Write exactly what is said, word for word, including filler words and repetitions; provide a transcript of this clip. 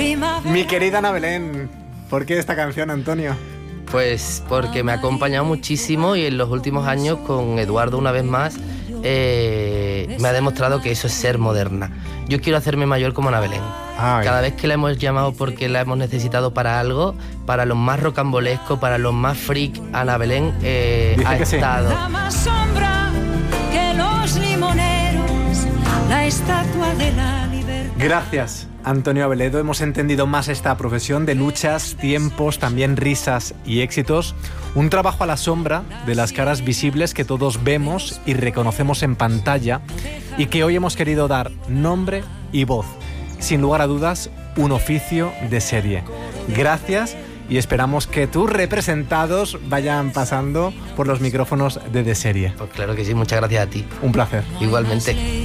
Mi querida Ana Belén, ¿por qué esta canción, Antonio? Pues porque me ha acompañado muchísimo y en los últimos años con Eduardo una vez más eh, me ha demostrado que eso es ser moderna. Yo quiero hacerme mayor como Ana Belén. Ay. Cada vez que la hemos llamado porque la hemos necesitado para algo, para los más rocambolesco, para los más freak, Ana Belén eh, ha estado. Sí. La más sombra que los limoneros, la estatua de la libertad. Gracias, Antonio Abeledo. Hemos entendido más esta profesión de luchas, tiempos, también risas y éxitos. Un trabajo a la sombra de las caras visibles que todos vemos y reconocemos en pantalla y que hoy hemos querido dar nombre y voz. Sin lugar a dudas, un oficio de serie. Gracias y esperamos que tus representados vayan pasando por los micrófonos de De Serie. Pues claro que sí, muchas gracias a ti. Un placer. Igualmente.